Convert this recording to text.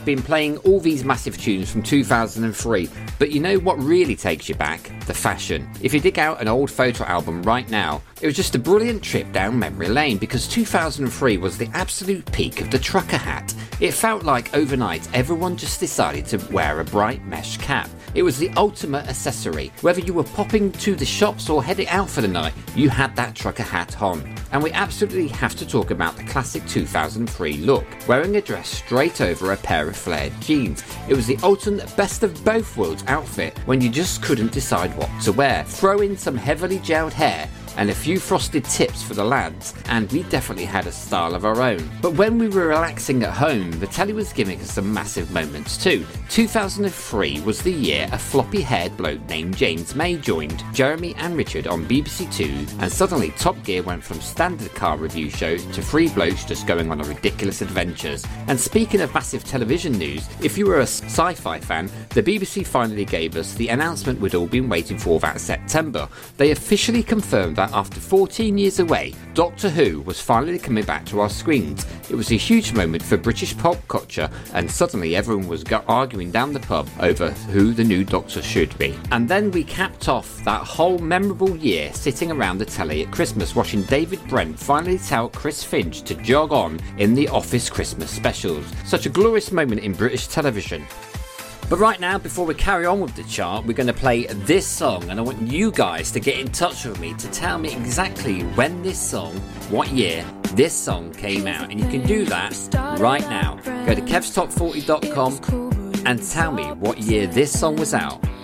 been playing all these massive tunes from 2003, but you know what really takes you back? The fashion. If you dig out an old photo album right now, it was just a brilliant trip down memory lane because 2003 was the absolute peak of the trucker hat. It felt like overnight everyone just decided to wear a bright mesh cap. It was the ultimate accessory. Whether you were popping to the shops or heading out for the night, you had that trucker hat on. And we absolutely have to talk about the classic 2003 look, wearing a dress straight over a pair of flared jeans. It was the ultimate best of both worlds outfit when you just couldn't decide what to wear. Throw in some heavily gelled hair and a few frosted tips for the lads, and we definitely had a style of our own. But when we were relaxing at home, the telly was giving us some massive moments too. 2003 was the year a floppy-haired bloke named James May joined Jeremy and Richard on BBC Two, and suddenly Top Gear went from standard car review show to three blokes just going on a ridiculous adventures. And speaking of massive television news, if you were a sci-fi fan, the BBC finally gave us the announcement we'd all been waiting for that September. They officially confirmed that after 14 years away, Doctor Who was finally coming back to our screens. It was a huge moment for British pop culture, and suddenly everyone was arguing down the pub over who the new Doctor should be. And then we capped off that whole memorable year sitting around the telly at Christmas watching David Brent finally tell Chris Finch to jog on in the Office Christmas specials. Such a glorious moment in British television. But right now, before we carry on with the chart, we're going to play this song, and I want you guys to get in touch with me to tell me exactly when this song, what year this song came out. And you can do that right now. Go to kevstop40.com and tell me what year this song was out.